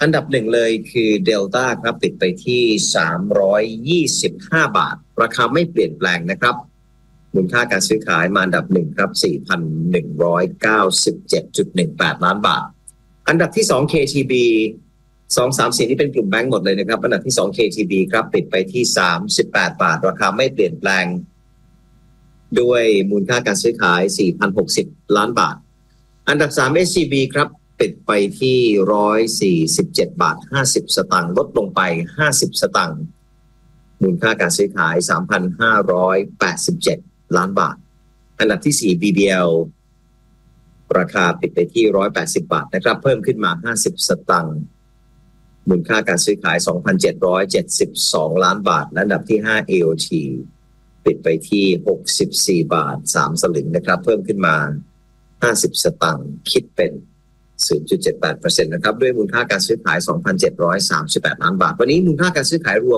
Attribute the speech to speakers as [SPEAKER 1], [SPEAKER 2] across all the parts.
[SPEAKER 1] อันดับหนึ่งเลยคือเดลต้าครับปิดไปที่325 บาทราคาไม่เปลี่ยนแปลงนะครับมูลค่าการซื้อขายมาอันดับหนึ่งครับ 4,197.18 ล้านบาทอันดับที่2 KTB 2-3-4นี่เป็นกลุ่มแบงก์หมดเลยนะครับอันดับที่2 KTB ครับปิดไปที่38 บาทราคาไม่เปลี่ยนแปลงด้วยมูลค่าการซื้อขาย 4,060 ล้านบาทอันดับ3 SCB ครับปิดไปที่147 บาท 50 สตางค์ลดลงไป50 สตางค์มูลค่าการซื้อขาย 3,587 ล้านบาทอันดับที่4 BBL ราคาปิดไปที่180 บาทนะครับเพิ่มขึ้นมา50 สตางค์มูลค่าการซื้อขาย 2,772 ล้านบาทและอันดับที่5 AOT ปิดไปที่64 บาท 3 สลึงนะครับเพิ่มขึ้นมา50 สตางค์คิดเป็น 0.78% นะครับด้วยมูลค่าการซื้อขาย 2,738 ล้านบาทวันนี้มูลค่าการซื้อขายรวม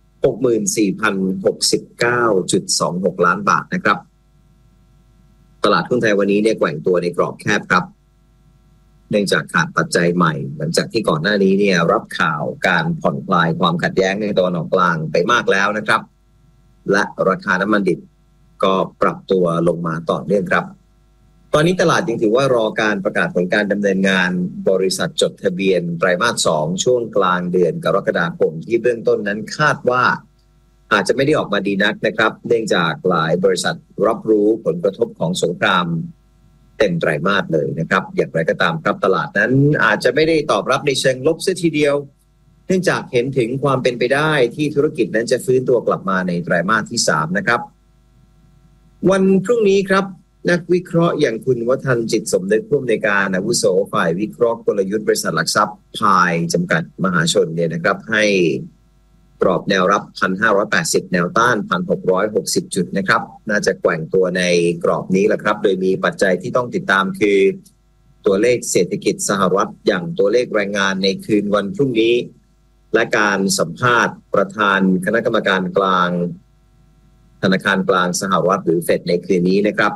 [SPEAKER 1] 64,069.26 ล้านบาทนะครับตลาดหุ้นไทยวันนี้เนี่ยแกว่งตัวในกรอบแคบครับเนื่องจากขาดปัจจัยใหม่หลังจากที่ก่อนหน้านี้เนี่ยรับข่าวการผ่อนคลายความขัดแย้งในตะวันออกกลางไปมากแล้วนะครับและราคาน้ำมันดิบก็ปรับตัวลงมาต่อเนื่องครับตอนนี้ตลาดยังถือว่ารอการประกาศผลการดำเนินงานบริษัทจดทะเบียนไตรมาส 2ช่วงกลางเดือนกรกฎาคมที่เบื้องต้นนั้นคาดว่าอาจจะไม่ได้ออกมาดีนักนะครับเนื่องจากหลายบริษัทรับรู้ผลกระทบของสงครามเต็มไตรมาสเลยนะครับอย่างไรก็ตามครับตลาดนั้นอาจจะไม่ได้ตอบรับในเชิงลบเสียทีเดียวเนื่องจากเห็นถึงความเป็นไปได้ที่ธุรกิจนั้นจะฟื้นตัวกลับมาในไตรมาสที่3นะครับวันพรุ่งนี้ครับนักวิเคราะห์อย่างคุณวัฒนจิตสมนึกผู้อำนวยการอาวุโสฝ่ายวิเคราะห์กลยุทธ์บริษัทหลักทรัพย์พายจำกัดมหาชนเนี่ยนะครับให้กรอบแนวรับ 1,580 แนวต้าน 1,660 จุดนะครับน่าจะแกว่งตัวในกรอบนี้แหละครับโดยมีปัจจัยที่ต้องติดตามคือตัวเลขเศรษฐกิจสหรัฐอย่างตัวเลขแรงงานในคืนวันพรุ่งนี้และการสัมภาษณ์ประธานคณะกรรมการกลางธนาคารกลางสหรัฐหรือเฟดในคืนนี้นะครับ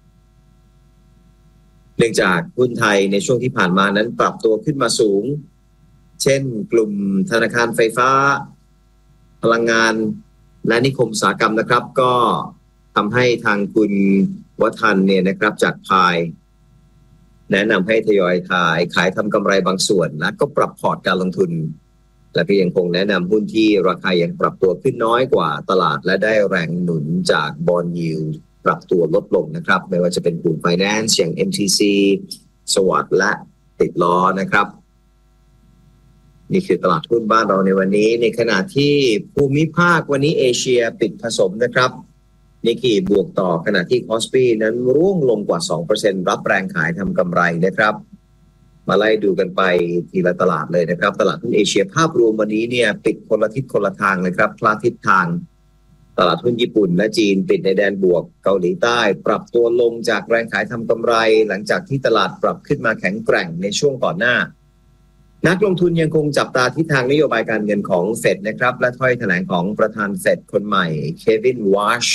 [SPEAKER 1] เนื่องจากหุ้นไทยในช่วงที่ผ่านมานั้นปรับตัวขึ้นมาสูงเช่นกลุ่มธนาคารไฟฟ้าพลังงานและนิคมอุตสาหกรรมนะครับก็ทำให้ทางคุณวัฒนเนี่ยนะครับจากพายแนะนำให้ทยอยขายทำกำไรบางส่วนและก็ปรับพอร์ตการลงทุนและก็ยังคงแนะนำหุ้นที่ราคายังปรับตัวขึ้นน้อยกว่าตลาดและได้แรงหนุนจากบอนด์ยิลด์ปรับตัวลดลงนะครับไม่ว่าจะเป็นกลุ่ม Finance อย่าง MTC สวัสดิ์และติดล้อนะครับนี่คือตลาดหุ้นบ้านเราในวันนี้ในขณะที่ภูมิภาควันนี้เอเชียปิดผสมนะครับนิกเกิลบวกต่อขณะที่คอสปีนั้นร่วงลงกว่า 2% รับแรงขายทำกำไรนะครับมาไล่ดูกันไปทีละตลาดเลยนะครับตลาดหุ้นเอเชียภาพรวมวันนี้เนี่ยปิดคนละทิศคนละทางเลยครับคลาดทิศทางตลาดหุ้นญี่ปุ่นและจีนปิดในแดนบวกเกาหลีใต้ปรับตัวลงจากแรงขายทำกำไรหลังจากที่ตลาดปรับขึ้นมาแข็งแกร่งในช่วงก่อนหน้านักลงทุนยังคงจับตาทิศทางนโยบายการเงินของเฟดนะครับและถ้อยแถลงของประธานเฟดคนใหม่เควินวอช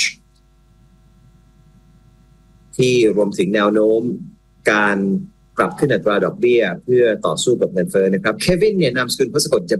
[SPEAKER 1] ที่รวมถึงแนวโน้มการปรับขึ้นอัตราดอกเบี้ยเพื่อต่อสู้กับเงินเฟ้อนะครับเควินเนี่ยนามสกุลพสะกด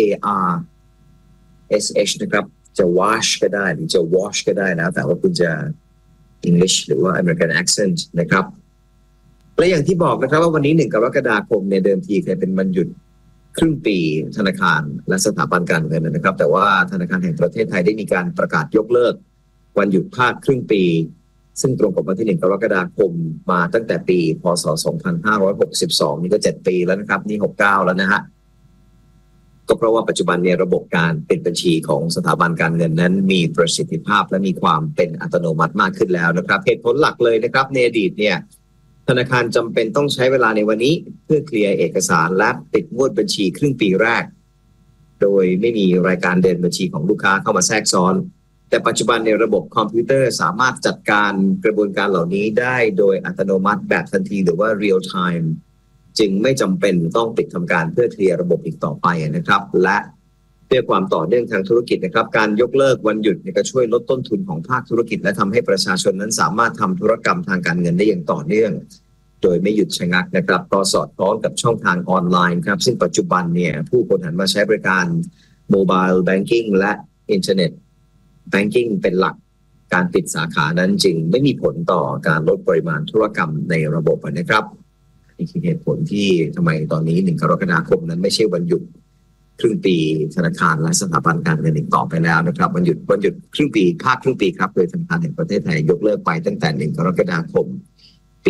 [SPEAKER 1] WARSH นะครับจะ wash ก็ได้หรือจะ wash ก็ได้นะแต่ว่าคุณจะ English หรือว่า American accent นะครับและอย่างที่บอกนะครับว่าวันนี้1กรกฎาคมในเดิมทีเคยเป็นวันหยุดครึ่งปีธนาคารและสถาบันการเงินนะครับแต่ว่าธนาคารแห่งประเทศไทยได้มีการประกาศยกเลิกวันหยุดภาคครึ่งปีซึ่งตรงกับวันที่1กรกฎาคมมาตั้งแต่ปีพ.ศ. 2562นี่ก็7ปีแล้วนะครับนี่69แล้วนะฮะก็เพราะว่าปัจจุบันเนี่ยระบบการปิดบัญชีของสถาบันการเงินนั้นมีประสิทธิภาพและมีความเป็นอัตโนมัติมากขึ้นแล้วนะครับเหตุผลหลักเลยนะครับในอดีตเนี่ยธนาคารจำเป็นต้องใช้เวลาในวันนี้เพื่อเคลียร์เอกสารและปิดงวดบัญชีครึ่งปีแรกโดยไม่มีรายการเดินบัญชีของลูกค้าเข้ามาแทรกซ้อนแต่ปัจจุบันในระบบคอมพิวเตอร์สามารถจัดการกระบวนการเหล่านี้ได้โดยอัตโนมัติแบบทันทีหรือว่า real time จึงไม่จำเป็นต้องปิดทำการเพื่อเคลียร์ระบบอีกต่อไปนะครับและเพื่อความต่อเนื่องทางธุรกิจนะครับการยกเลิกวันหยุดก็ช่วยลดต้นทุนของภาคธุรกิจและทำให้ประชาชนนั้นสามารถทำธุรกรรมทางการเงินได้อย่างต่อเนื่องโดยไม่หยุดชะงักนะครับก็สอดคล้องกับช่องทางออนไลน์ครับซึ่งปัจจุบันเนี่ยผู้คนหันมาใช้บริการโมบายแบงกิ้งและอินเทอร์เน็ตแบงกิ้งเป็นหลักการปิดสาขานั้นจึงไม่มีผลต่อการลดปริมาณธุรกรรมในระบบนะครับนี่คือเหตุผลที่ทำไมตอนนี้1กรกฎาคมนั้นไม่ใช่วันหยุดครึ่งปีธนาคารและสถาบันการเงินอีกต่อไปแล้วนะครับวันหยุดครึ่งปีภาคครึ่งปีครับโดยธนาคารแห่งประเทศไทยยกเลิกไปตั้งแต่1กรกฎาคมปี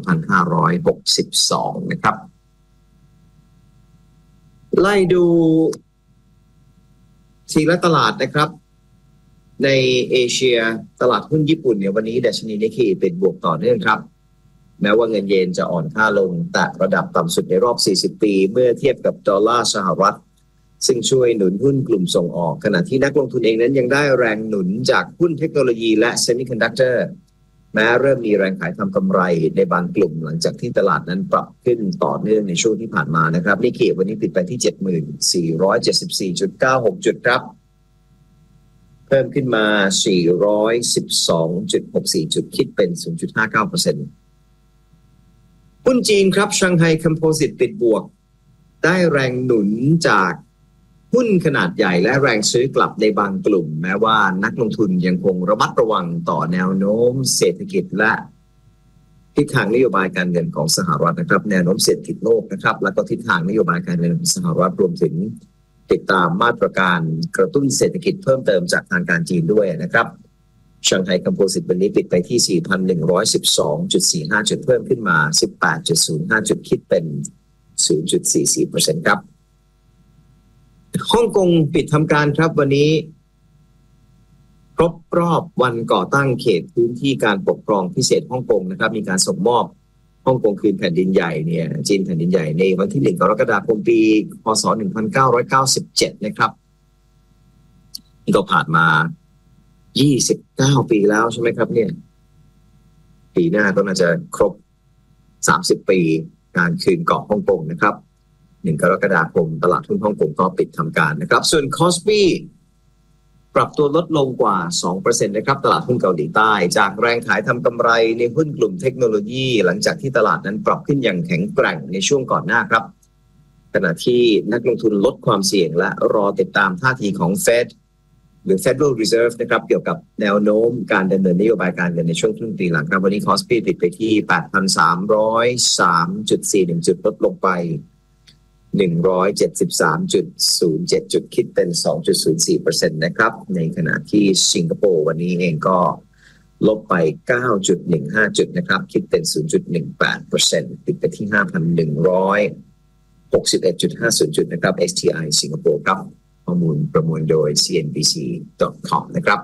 [SPEAKER 1] 2562 นะครับไล่ดูทีละตลาดนะครับในเอเชียตลาดหุ้นญี่ปุ่นเนี่ยวันนี้ดัชนีนิกเกอิเป็นบวกต่อเนื่องครับแม้ว่าเงินเยนจะอ่อนค่าลงแต่ระดับต่ำสุดในรอบ40ปีเมื่อเทียบกับดอลลาร์สหรัฐซึ่งช่วยหนุนหุ้นกลุ่มส่งออกขณะที่นักลงทุนเองนั้นยังได้แรงหนุนจากหุ้นเทคโนโลยีและเซมิคอนดักเตอร์แม้เริ่มมีแรงขายทำกำไรในบางกลุ่มหลังจากที่ตลาดนั้นปรับขึ้นต่อเนื่องในช่วงที่ผ่านมานะครับนิกเกอิวันนี้ปิดไปที่ 74,474.96 จุดครับเพิ่มขึ้นมา 412.64 จุดคิดเป็น 0.59%หุ้นจีนครับชังไฮคอมโพสิตปิดบวกได้แรงหนุนจากหุ้นขนาดใหญ่และแรงซื้อกลับในบางกลุ่มแม้ว่านักลงทุนยังคงระมัดระวังต่อแนวโน้มเศรษฐกิจและทิศทางนโยบายการเงินของสหรัฐนะครับแนวโน้มเศรษฐกิจโลกนะครับแล้วก็ทิศทางนโยบายการเงินของสหรัฐรวมถึงติดตามมาตรการกระตุ้นเศรษฐกิจเพิ่มเติมจากทางการจีนด้วยนะครับชังไฮคอมโพสิตวันนี้ปิดไปที่ 4,112.45 จุดเพิ่มขึ้นมา 18.05 จุดคิดเป็น 0.44% ครับฮ่องกงปิดทำการครับวันนี้ครบรอบวันก่อตั้งเขตพื้นที่การปกครองพิเศษฮ่องกงนะครับมีการส่งมอบฮ่องกงคืนแผ่นดินใหญ่เนี่ยจีนแผ่นดินใหญ่ในวันที่1กรกฎาคมปีพ.ศ. 1997นะครับนี่ก็ผ่านมา29 ปีแล้วใช่ไหมครับเนี่ยปีหน้าก็น่าจะครบ30 ปีการคืนเกาะฮ่องกงนะครับ1กรกฎาคมตลาดหุ้นฮ่องกงก็ปิดทำการนะครับส่วนคอสปีปรับตัวลดลงกว่า 2% นะครับตลาดหุ้นเกาหลีใต้จากแรงขายทำกำไรในหุ้นกลุ่มเทคโนโลยีหลังจากที่ตลาดนั้นปรับขึ้นอย่างแข็งแกร่งในช่วงก่อนหน้าครับขณะที่นักลงทุนลดความเสี่ยงและรอติดตามท่าทีของเฟดหรือ Federal Reserve นะครับเกี่ยวกับแนวโน้มการดำเนินนโยบายการเงินในช่วงครึ่งปีหลังครับวันนี้คอสปีปิดไปที่ 8,303.41 จุดลดลงไป 173.07 จุดคิดเป็น 2.04% นะครับในขณะที่สิงคโปร์วันนี้เองก็ลบไป 9.15 จุดนะครับคิดเป็น 0.18% ปิดไปที่ 5,161.50 จุดนะครับ STI สิงคโปร์ครับข้อมูลประมวลโดย cnbc.com นะครับ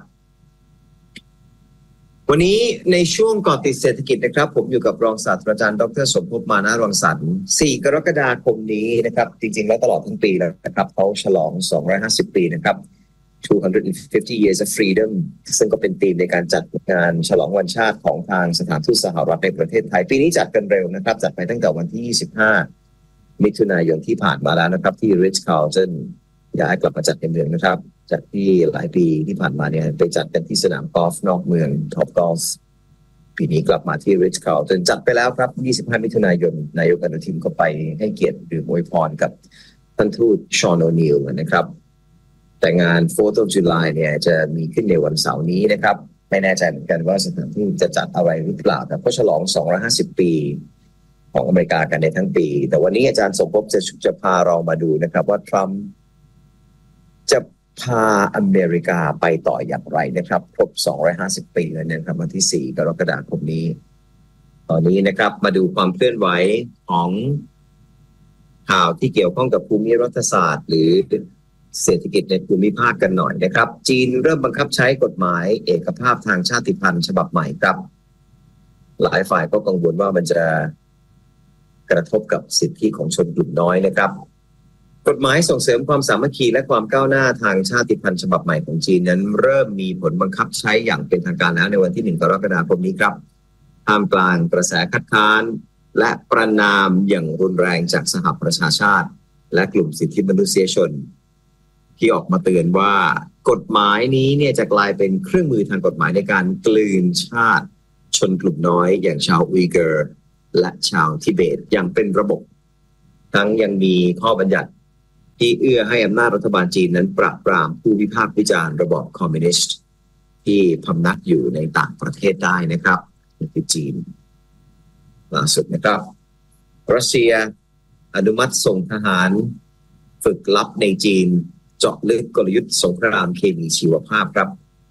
[SPEAKER 1] วันนี้ในช่วงเกาะติดเศรษฐกิจนะครับผมอยู่กับรองศาสตราจารย์ดร.สมภพมานะรังสรรค์4กรกฎาคมนี้นะครับจริงๆแล้วตลอดทั้งปีแล้วนะครับเขาฉลอง250 ปีนะครับ250 years of freedom ซึ่งก็เป็นธีมในการจัดงานฉลองวันชาติของทางสถานทูตสหรัฐในประเทศไทยปีนี้จัดกันเร็วนะครับจัดไปตั้งแต่วันที่25 มิถุนายนที่ผ่านมาแล้วนะครับที่ Ritz-Carlton ย้ายกลับมาจัดในเมืองนะครับจากที่หลายปีที่ผ่านมาเนี่ยไปจัดกันที่สนามกอล์ฟนอกเมืองท็อปกอล์ฟปีนี้กลับมาที่ Ritz-Carlton จัดไปแล้วครับ25 มิถุนายนนายกอนุทินก็ไปให้เกียรติดื่มอวยพรกับท่านทูตชอน โอนีลนะครับแต่งาน 4th of July เนี่ยจะมีขึ้นในวันเสาร์นี้นะครับไม่แน่ใจเหมือนกันว่าสถานที่จะจัดอะไรหรือเปล่าแต่ก็ฉลอง250 ปีของอเมริกากันในทั้งปีแต่วันนี้อาจารย์สมภพจะพาเรามาดูนะครับว่าทรัมป์จะพาอเมริกาไปต่ออย่างไรนะครับครบ250 ปีแล้วนะครับวันที่4กรกฎาคมนี้ตอนนี้นะครับมาดูความเคลื่อนไหวของข่าวที่เกี่ยวข้องกับภูมิรัฐศาสตร์หรือเศรษฐกิจในภูมิภาคกันหน่อยนะครับจีนเริ่มบังคับใช้กฎหมายเอกภาพทางชาติพันธุ์ฉบับใหม่ครับหลายฝ่ายก็กังวลว่ามันจะกระทบกับสิทธิของชนกลุ่มน้อยนะครับกฎหมายส่งเสริมความสามัคคีและความก้าวหน้าทางชาติพันธุ์ฉบับใหม่ของจีนนั้นเริ่มมีผลบังคับใช้อย่างเป็นทางการแล้วในวันที่1กรกฎาคมนี้ครับท่ามกลางกระแสคัดค้านและประณามอย่างรุนแรงจากสหประชาชาติและกลุ่มสิทธิมนุษยชนที่ออกมาเตือนว่ากฎหมายนี้เนี่ยจะกลายเป็นเครื่องมือทางกฎหมายในการกลืนชาติชนกลุ่มน้อยอย่างชาวอุยเกอร์และชาวทิเบตอย่างเป็นระบบทั้งยังมีข้อบัญญัติที่เอื้อให้อำนาจรัฐบาลจีนนั้นปราบปรามผู้วิพากษ์วิจารณ์ระบอบคอมมิวนิสต์ที่พำนักอยู่ในต่างประเทศได้นะครับนี่คือจีนล่าสุดนะครับรัสเซียอนุมัติส่งทหารฝึกลับในจีนเจาะลึกกลยุทธ์สงครามเคมีชีวภาพครับ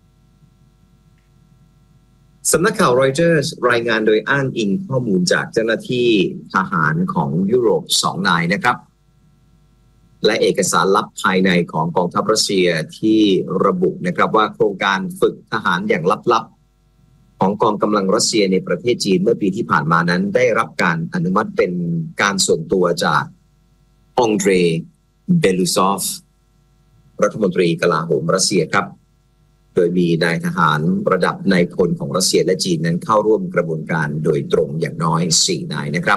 [SPEAKER 1] สำนักข่าวรอยเตอร์สรายงานโดยอ้างอิงข้อมูลจากเจ้าหน้าที่ทหารของยุโรป2 นายนะครับและเอกสารลับภายในของกองทัพรัสเซียที่ระบุนะครับว่าโครงการฝึกทหารอย่างลับๆของกองกำลังรัสเซียในประเทศจีนเมื่อปีที่ผ่านมานั้นได้รับการอนุมัติเป็นการส่วนตัวจากองเดรเบลูซอฟรัฐมนตรีกลาโหมรัสเซียครับโดยมีนายทหารระดับนายพลของรัสเซียและจีนนั้นเข้าร่วมกระบวนการโดยตรงอย่างน้อย4 นายนะครับ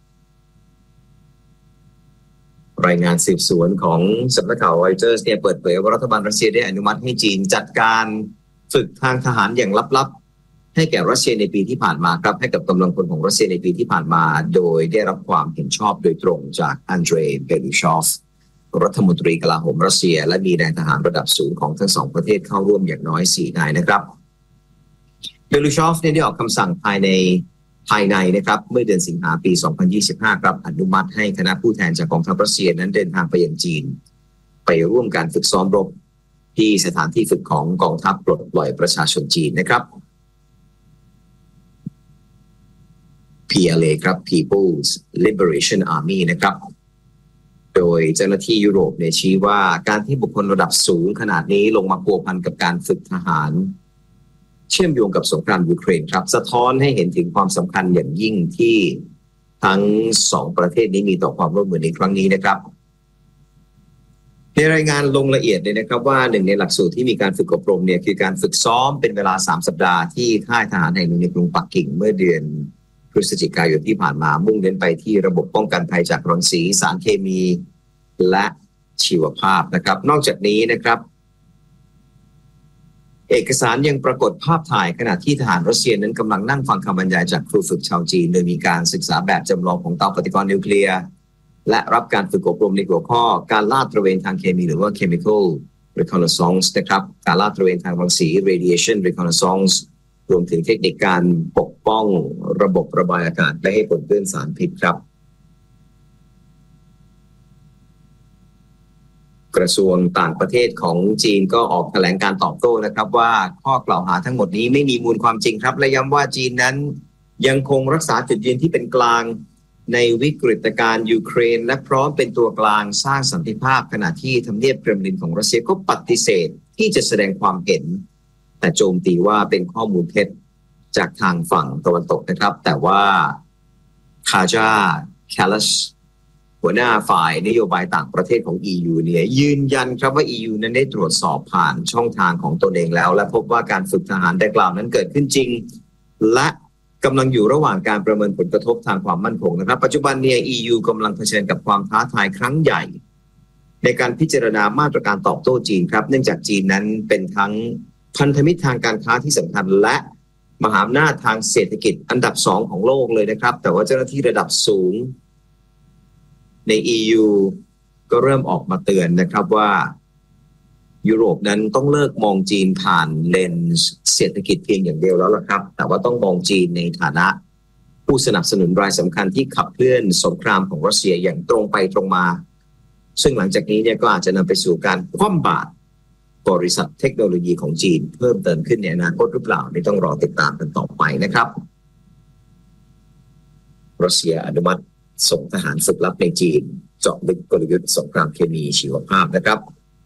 [SPEAKER 1] รายงานสืบสวนของสำนักข่าวรอยเตอร์สเปิดเผยว่ารัฐบาลรัสเซียได้อนุมัติให้จีนจัดการฝึกทางทหารอย่างลับๆให้แก่รัสเซียในปีที่ผ่านมาครับให้กับกำลังพลของรัสเซียในปีที่ผ่านมาโดยได้รับความเห็นชอบโดยตรงจากอันเดรเบลูชอฟรัฐมนตรีกลาโหมรัสเซียและมีนายทหารระดับสูงของทั้ง2 ประเทศเข้าร่วมอย่างน้อย4 นายนะครับเบลูชอฟได้ออกคำสั่งภายในนะครับเมื่อเดือนสิงหาคมปี 2025 ครับอนุมัติให้คณะผู้แทนจากกองทัพรัสเซียนั้นเดินทางไปยังจีนไปร่วมการฝึกซ้อมรบที่สถานที่ฝึกของกองทัพปลดปล่อยประชาชนจีนนะครับ PLA ครับ People's Liberation Army นะครับโดยเจ้าหน้าที่ยุโรปชี้ว่าการที่บุคคลระดับสูงขนาดนี้ลงมาพัวพันกับการฝึกทหารเชื่อมโยงกับสงครามยูเครนครับสะท้อนให้เห็นถึงความสำคัญอย่างยิ่งที่ทั้ง2 ประเทศนี้มีต่อความร่วมมือในครั้งนี้นะครับในรายงานลงละเอียดเลยนะครับว่าหนึ่งในหลักสูตรที่มีการฝึกอบรมคือการฝึกซ้อมเป็นเวลา3 สัปดาห์ที่ค่ายทหารแห่งหนึ่งในกรุงปักกิ่งเมื่อเดือนพฤศจิกายนที่ผ่านมามุ่งเน้นไปที่ระบบป้องกันภัยจากรังสีสารเคมีและชีวภาพนะครับนอกจากนี้นะครับเอกสารยังปรากฏภาพถ่ายขณะที่ทหารรัสเซียนั้นกำลังนั่งฟังคำบรรยายจากครูฝึกชาวจีนโดยมีการศึกษาแบบจำลองของเตาปฏิกรณ์นิวเคลียร์และรับการฝึกอบรมในหัวข้อการลาดตระเวนทางเคมีหรือว่า chemical reconnaissance นะครับการลาดตระเวนทางรังสี radiation reconnaissance รวมถึงเทคนิคการปกป้องระบบระบายอากาศไม่ให้ปนเปื้อนสารพิษครับกระทรวงต่างประเทศของจีนก็ออกแถลงการตอบโต้นะครับว่าข้อกล่าวหาทั้งหมดนี้ไม่มีมูลความจริงครับและย้ำว่าจีนนั้นยังคงรักษาจุดยืนที่เป็นกลางในวิกฤตการณ์ยูเครนและพร้อมเป็นตัวกลางสร้างสันติภาพขณะที่ทำเนียบเครมลินของรัสเซียก็ปฏิเสธที่จะแสดงความเห็นแต่โจมตีว่าเป็นข้อมูลเท็จจากทางฝั่งตะวันตกนะครับแต่ว่าคาจาแคลสหัวหน้าฝ่ายนโยบายต่างประเทศของ EU ยืนยันครับว่า EU นั้นได้ตรวจสอบผ่านช่องทางของตนเองแล้วและพบว่าการฝึกทหารดังกล่าวนั้นเกิดขึ้นจริงและกำลังอยู่ระหว่างการประเมินผลกระทบทางความมั่นคงนะครับปัจจุบันEU กำลังเผชิญกับความท้าทายครั้งใหญ่ในการพิจารณามาตรการตอบโต้จีนครับเนื่องจากจีนนั้นเป็นทั้งพันธมิตรทางการค้าที่สำคัญและมหาอำนาจทางเศรษฐกิจอันดับ2ของโลกเลยนะครับแต่ว่าเจ้าหน้าที่ระดับสูงใน EU ก็เริ่มออกมาเตือนนะครับว่ายุโรปนั้นต้องเลิกมองจีนผ่านเลนส์เศรษฐกิจเพียงอย่างเดียวแล้วล่ะครับแต่ว่าต้องมองจีนในฐานะผู้สนับสนุนรายสำคัญที่ขับเคลื่อนสงครามของรัสเซียอย่างตรงไปตรงมาซึ่งหลังจากนี้ก็อาจจะนำไปสู่การคว่ำบาตรบริษัทเทคโนโลยีของจีนเพิ่มเติมขึ้นในอนาคตหรือเปล่านี่ต้องรอติดตามกันต่อไปนะครับรัสเซียอนุมัติส่งทหารฝึกลับในจีนเจาะลึกกลยุทธ์สงครามเคมีชีวภาพนะครับ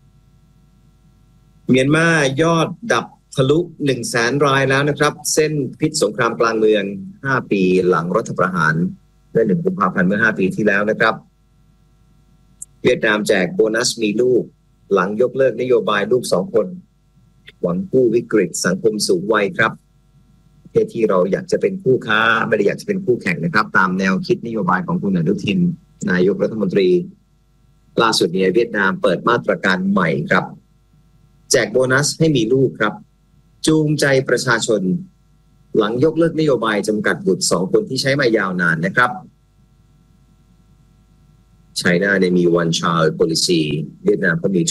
[SPEAKER 1] เมียนมายอดดับทะลุ 100,000 รายแล้วนะครับเส้นพิษสงครามกลางเมือง5 ปีหลังรัฐประหารเมื่อ1 กุมภาพันธ์เมื่อ5 ปีที่แล้วนะครับเวียดนามแจกโบนัสมีลูกหลังยกเลิกนโยบายลูก2 คนหวังกู้วิกฤตสังคมสูงวัยครับที่เราอยากจะเป็นคู่ค้าไม่ได้อยากจะเป็นคู่แข่งนะครับตามแนวคิดนโยบายของคุณอนุทินนายกรัฐมนตรีล่าสุดเวียดนามเปิดมาตรการใหม่ครับแจกโบนัสให้มีลูกครับจูงใจประชาชนหลังยกเลิกนโยบายจำกัดบุตร2 คนที่ใช้มายาวนานนะครับไชน่าเนี่ยมี one child policy เวียดนามก็มี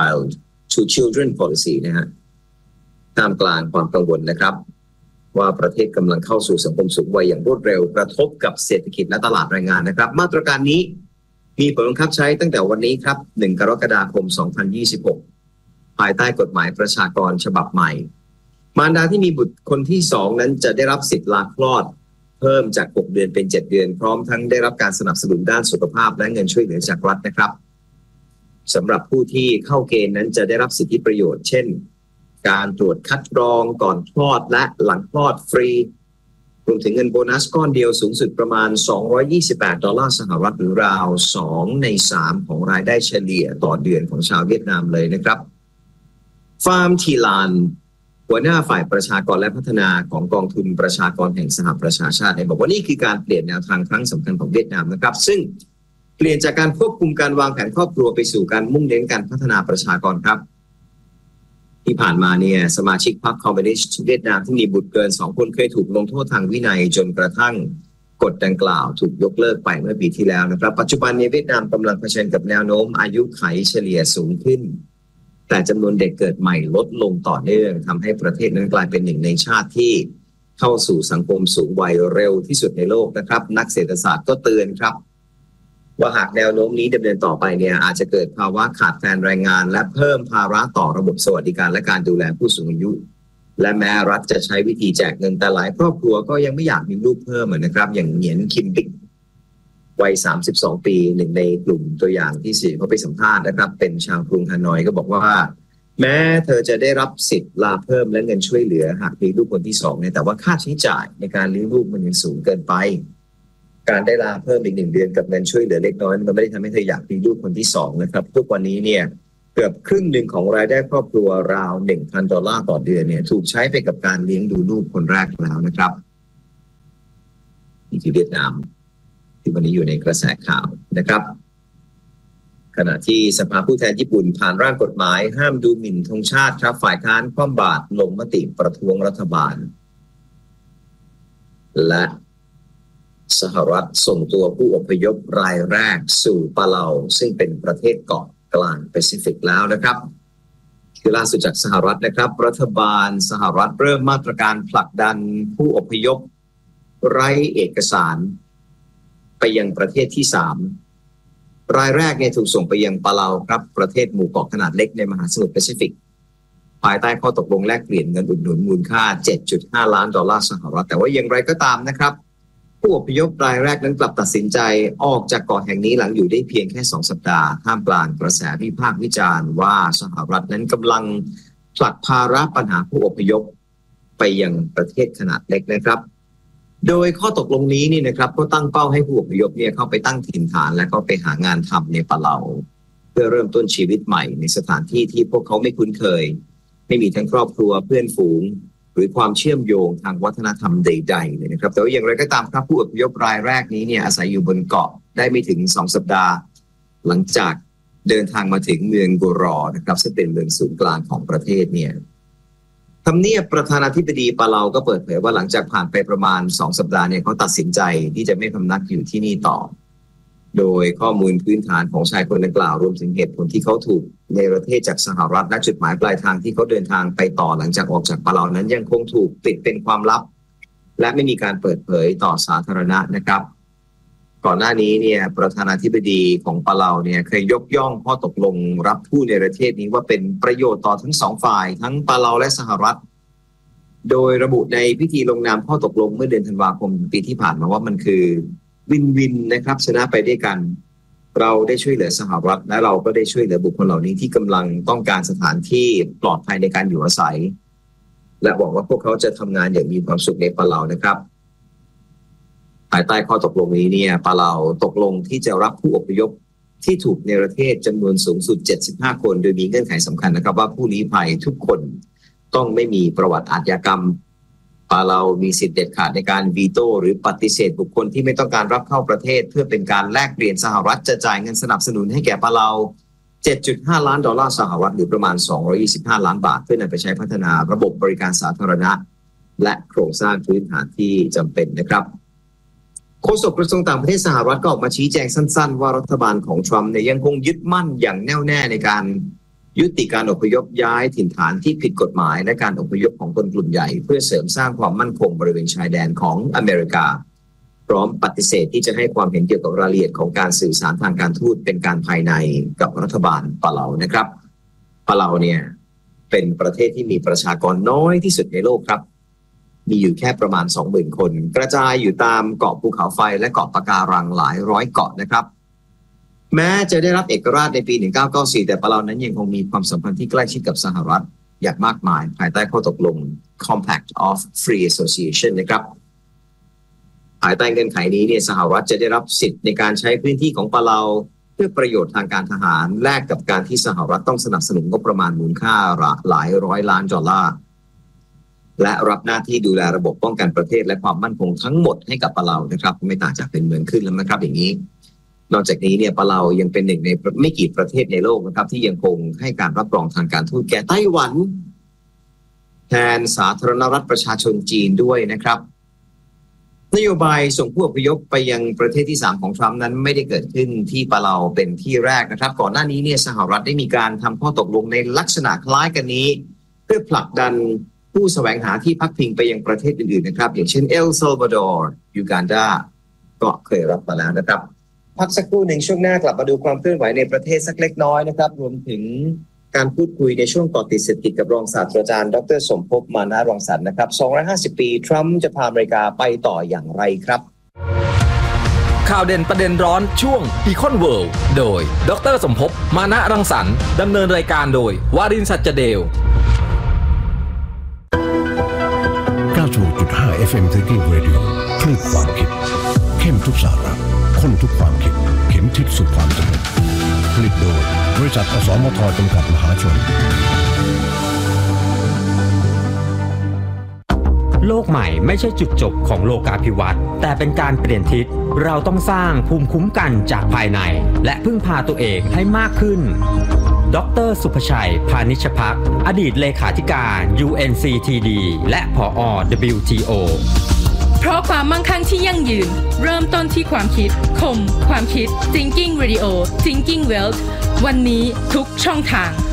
[SPEAKER 1] two children policy นะฮะท่ามกลางความกังวลนะครับว่าประเทศกำลังเข้าสู่สังคมสูงวัยอย่างรวดเร็วกระทบกับเศรษฐกิจและตลาดแรงงานนะครับมาตรการนี้มีผลบังคับใช้ตั้งแต่วันนี้ครับ1 กรกฎาคม 2026 ภายใต้กฎหมายประชากรฉบับใหม่มารดาที่มีบุตรคนที่2นั้นจะได้รับสิทธิ์ลาคลอดเพิ่มจาก6 เดือนเป็น7 เดือนพร้อมทั้งได้รับการสนับสนุนด้านสุขภาพและเงินช่วยเหลือจากรัฐนะครับสำหรับผู้ที่เข้าเกณฑ์นั้นจะได้รับสิทธิประโยชน์เช่นการตรวจคัดกรองก่อนคลอดและหลังคลอดฟรีรวมถึงเงินโบนัสก้อนเดียวสูงสุดประมาณ$228หรือราว2 ใน 3ของรายได้เฉลี่ยต่อเดือนของชาวเวียดนามเลยนะครับฟาร์มทีลานหัวหน้าฝ่ายประชากรและพัฒนาของกองทุนประชากรแห่งสหประชาชาติบอกว่านี่คือการเปลี่ยนแนวทางครั้งสำคัญของเวียดนามนะครับซึ่งเปลี่ยนจากการควบคุมการวางแผนครอบครัวไปสู่การมุ่งเน้นการพัฒนาประชากรครับที่ผ่านมาเนี่ยสมาชิกพรรคคอมมิวนิสต์เวียดนามที่มีบุตรเกิน2 คนเคยถูกลงโทษทางวินัยจนกระทั่งกฎดังกล่าวถูกยกเลิกไปเมื่อปีที่แล้วนะครับปัจจุบันนี้เวียดนามกำลังเผชิญกับแนวโน้มอายุขัยเฉลี่ยสูงขึ้นแต่จำนวนเด็กเกิดใหม่ลดลงต่อเนื่องทำให้ประเทศนั้นกลายเป็นหนึ่งในชาติที่เข้าสู่สังคมสูงวัยเร็วที่สุดในโลกนะครับนักเศรษฐศาสตร์ก็เตือนครับว่าหากแนวโน้มนี้ดำเนินต่อไปเนี่ยอาจจะเกิดภาวะขาดแคลนแรงงานและเพิ่มภาระต่อระบบสวัสดิการและการดูแลผู้สูงอายุและแม้รัฐจะใช้วิธีแจกเงินแต่หลายครอบครัวก็ยังไม่อยากมีลูกเพิ่มนะครับอย่างเหงียนคิมบิกวัย32 ปีหนึ่งในกลุ่มตัวอย่างที่สื่อเขาไปสัมภาษณ์นะครับเป็นชาวกรุงฮานอยก็บอกว่าแม้เธอจะได้รับสิทธิ์ลาเพิ่มและเงินช่วยเหลือหากมีลูกคนที่2เนี่ยแต่ว่าค่าใช้จ่ายในการเลี้ยงลูกมันยังสูงเกินไปการได้ลาเพิ่มอีก1 เดือนกับเงินช่วยเหลือเล็กน้อยมันไม่ได้ทำให้เธออยากมีลูกคนที่2นะครับทุกวันนี้เนี่ยเกือบครึ่งหนึ่งของรายได้ครอบครัวราว$1,000ต่อเดือนเนี่ยถูกใช้ไปกับการเลี้ยงดูลูกคนแรกแล้วนะครับนี่คือเวียดนามที่วันนี้อยู่ในกระแสข่าวนะครับขณะที่สภาผู้แทนญี่ปุ่นผ่านร่างกฎหมายห้ามดูหมิ่นธงชาติครับฝ่ายค้านคว่ำบาตรลงมติประท้วงรัฐบาลและสหรัฐส่งตัวผู้อพยพรายแรกสู่ปาเลาซึ่งเป็นประเทศเกาะกลางแปซิฟิกแล้วนะครับคือล่าสุดจากสหรัฐนะครับรัฐบาลสหรัฐเริ่มมาตรการผลักดันผู้อพยพไร้เอกสารไปยังประเทศที่3รายแรกเนี่ยถูกส่งไปยังปาเลาครับประเทศหมู่เกาะขนาดเล็กในมหาสมุทรแปซิฟิกภายใต้ข้อตกลงแลกเปลี่ยนเงินอุดหนุนมูลค่า$7.5 ล้านสหรัฐแต่ว่าอย่างไรก็ตามนะครับผู้อพยพรายแรกนั้นกลับตัดสินใจออกจากเกาะแห่งนี้หลังอยู่ได้เพียงแค่2 สัปดาห์ท่ามกลางกระแสวิพากษ์วิจารณ์ว่าสหรัฐนั้นกำลังผลักภาระปัญหาผู้อพยพไปยังประเทศขนาดเล็กนะครับโดยข้อตกลงนี้นี่นะครับก็ตั้งเป้าให้ผู้อพยพเนี่ยเข้าไปตั้งถิ่นฐานและก็ไปหางานทำในปาเลาเพื่อเริ่มต้นชีวิตใหม่ในสถานที่ที่พวกเขาไม่คุ้นเคยไม่มีทั้งครอบครัวเพื่อนฝูงหรือความเชื่อมโยงทางวัฒนธรรมใดๆเลยนะครับแต่ว่าอย่างไรก็ตามครับผู้อพยพรายแรกนี้เนี่ยอาศัยอยู่บนเกาะได้ไม่ถึง2 สัปดาห์หลังจากเดินทางมาถึงเมืองโกรอนะครับซึ่งเป็นเมืองศูนย์กลางของประเทศเนี่ยทำเนียบประธานาธิบดีปาเลาก็เปิดเผยว่าหลังจากผ่านไปประมาณ2 สัปดาห์เนี่ยเขาตัดสินใจที่จะไม่พำนักอยู่ที่นี่ต่อโดยข้อมูลพื้นฐานของชายคนดังกล่าวรวมถึงเหตุผลที่เขาถูกในประเทศจากสหรัฐและจุดหมายปลายทางที่เขาเดินทางไปต่อหลังจากออกจากปาเลานั้นยังคงถูกปิดเป็นความลับและไม่มีการเปิดเผยต่อสาธารณะนะครับก่อนหน้านี้เนี่ยประธานาธิบดีของปาเลาเนี่ยเคยยกย่องข้อตกลงรับผู้ในประเทศนี้ว่าเป็นประโยชน์ต่อทั้ง2 ฝ่ายทั้งปาเลาและสหรัฐโดยระบุในพิธีลงนามข้อตกลงเมื่อเดือนธันวาคมปีที่ผ่านมาว่ามันคือวินวินนะครับชนะไปด้วยกันเราได้ช่วยเหลือสหรัฐและเราก็ได้ช่วยเหลือบุคคลเหล่านี้ที่กำลังต้องการสถานที่ปลอดภัยในการอยู่อาศัยและหวังว่าพวกเขาจะทำงานอย่างมีความสุขในปาเลานะครับภายใต้ข้อตกลงนี้เนี่ยปาเลาตกลงที่จะรับผู้อพยพที่ถูกเนรเทศจำนวนสูงสุด75 คนโดยมีเงื่อนไขสำคัญนะครับว่าผู้ลี้ภัยทุกคนต้องไม่มีประวัติอาชญากรรมปาเลามีสิทธิเด็ดขาดในการวีโต้หรือปฏิเสธบุคคลที่ไม่ต้องการรับเข้าประเทศเพื่อเป็นการแลกเปลี่ยนสหรัฐจะจ่ายเงินสนับสนุนให้แก่ปาเลา$7.5 ล้านสหรัฐหรือประมาณ$225 ล้านเพื่อนำไปใช้พัฒนาระบบบริการสาธารณะและโครงสร้างพื้นฐานที่จำเป็นนะครับโฆษกกระทรวงต่างประเทศสหรัฐก็ออกมาชี้แจงสั้นๆว่ารัฐบาลของทรัมป์เนี่ยยังคงยึดมั่นอย่างแน่วแน่ในการยุติการอพยพย้ายถิ่นฐานที่ผิดกฎหมายและการอพยพของคนกลุ่มใหญ่เพื่อเสริมสร้างความมั่นคงบริเวณชายแดนของอเมริกาพร้อมปฏิเสธที่จะให้ความเห็นเกี่ยวกับรายละเอียดของการสื่อสารทางการทูตเป็นการภายในกับรัฐบาลปาเลานะครับปาเลาเนี่ยเป็นประเทศที่มีประชากรน้อยที่สุดในโลกครับมีอยู่แค่ประมาณ 20,000 คนกระจายอยู่ตามเกาะภูเขาไฟและเกาะปะการังหลายร้อยเกาะนะครับแม้จะได้รับเอกราชในปี 1994 แต่ปาเลานั้นยังคงมีความสัมพันธ์ที่ใกล้ชิดกับสหรัฐอย่างมากมายภายใต้ข้อตกลง Compact of Free Association นะครับภายใต้เงื่อนไขนี้เนี่ยสหรัฐจะได้รับสิทธิ์ในการใช้พื้นที่ของปาเลาเพื่อประโยชน์ทางการทหารแลกกับการที่สหรัฐต้องสนับสนุนงบประมาณมูลค่าหลายร้อยล้านดอลลาร์และรับหน้าที่ดูแลระบบป้องกันประเทศและความมั่นคงทั้งหมดให้กับปาเลานะครับไม่ต่างจากเป็นเมืองขึ้นแล้วนะครับอย่างนี้นอกจากนี้เนี่ยปาเลายังเป็นหนึ่งในไม่กี่ประเทศในโลกนะครับที่ยังคงให้การรับรองทางการทูตแก่ไต้หวันแทนสาธารณรัฐประชาชนจีนด้วยนะครับนโยบายส่งผู้อพยพไปยังประเทศที่3ของทรัมป์นั้นไม่ได้เกิดขึ้นที่ปาเลาเป็นที่แรกนะครับก่อนหน้านี้เนี่ยสหรัฐได้มีการทำข้อตกลงในลักษณะคล้ายกันนี้เพื่อผลักดันผู้แสวงหาที่พักพิงไปยังประเทศอื่นๆนะครับอย่างเช่นเอลซัลวาดอร์ยูกันดาก็เคยรับมาแล้วนะครับพักสักครู่หนึ่งช่วงหน้ากลับมาดูความเคลื่อนไหวในประเทศสักเล็กน้อยนะครับรวมถึงการพูดคุยในช่วงเกาะติดเศรษฐกิจกับรองศาสตราจารย์ดร.สมภพมานะรังสรรค์นะครับ250 ปีทรัมป์จะพาอเมริกาไปต่ออย่างไรครับ
[SPEAKER 2] ข่าวเด่นประเด็นร้อนช่วง Econ World โดยดร.สมภพมานะรังสรรค์ดำเนินรายการโดยวารินทร์ สัจเดล
[SPEAKER 3] 96.5 FM Thinking Radio คลื่นความคิดเข้มทุกสาระข้นทุกความคิดเข็มทิศสู่ความสำเร็จผลิตโดยบริษัทอสมทจำกัดมหาชน
[SPEAKER 4] โลกใหม่ไม่ใช่จุดจบของโลกาภิวัตน์แต่เป็นการเปลี่ยนทิศเราต้องสร้างภูมิคุ้มกันจากภายในและพึ่งพาตัวเองให้มากขึ้นดร.สุภชัยพานิชภักดิ์อดีตเลขาธิการ UNCTD และผอ. WTO
[SPEAKER 5] เพราะความมั่งคั่งที่ยั่งยืนเริ่มต้นที่ความคิดคมความคิด Thinking Radio Thinking Wealth วันนี้ทุกช่องทาง